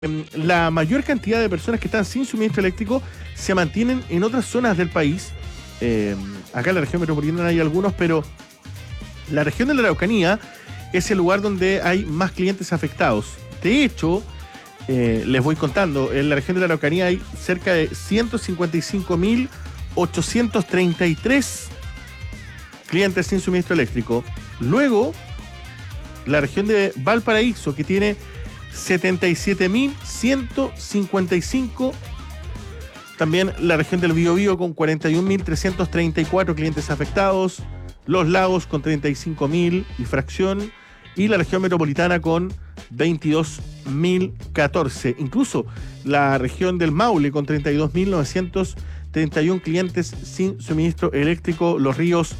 La mayor cantidad de personas que están sin suministro eléctrico se mantienen en otras zonas del país. Acá en la región metropolitana hay algunos, pero la región de la Araucanía es el lugar donde hay más clientes afectados. De hecho, les voy contando, en la región de la Araucanía hay cerca de 155.833 clientes sin suministro eléctrico. Luego, la región de Valparaíso, que tiene 77.155. También la región del Biobío con 41.334 clientes afectados. Los Lagos con 35.000 y fracción. Y la región metropolitana con 22.014. Incluso la región del Maule con 32.931 clientes sin suministro eléctrico. Los Ríos,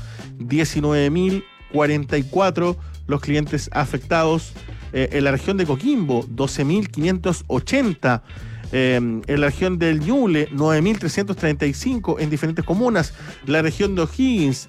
19.044 los clientes afectados. En la región de Coquimbo, 12.580. En la región del Ñuble, 9.335 en diferentes comunas. La región de O'Higgins,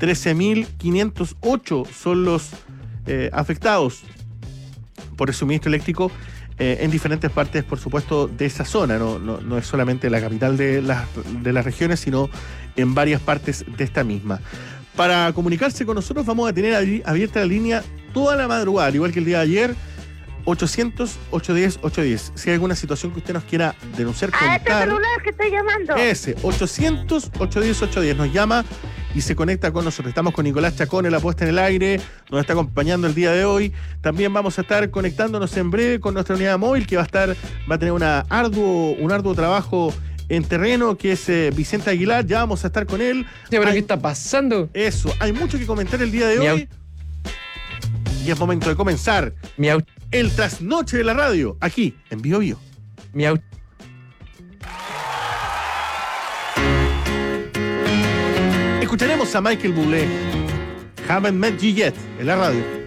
13.508 son los afectados por el suministro eléctrico en diferentes partes, por supuesto, de esa zona. No es solamente la capital de las regiones, sino en varias partes de esta misma. Para comunicarse con nosotros vamos a tener abierta la línea toda la madrugada, al igual que el día de ayer, 800-810-810. Si hay alguna situación que usted nos quiera denunciar, contar... este celular que estoy llamando. Ese, 800-810-810. Nos llama y se conecta con nosotros. Estamos con Nicolás Chacón en la puesta en el aire, nos está acompañando el día de hoy. También vamos a estar conectándonos en breve con nuestra unidad móvil, que va a tener un arduo trabajo en terreno, que es Vicente Aguilar. Ya vamos a estar con él. ¿Pero qué está pasando? Eso, hay mucho que comentar el día de hoy. Y es momento de comenzar el trasnoche de la radio, aquí en Bio Bio. Escucharemos a Michael Bublé, Haven't Met You Yet, en la radio.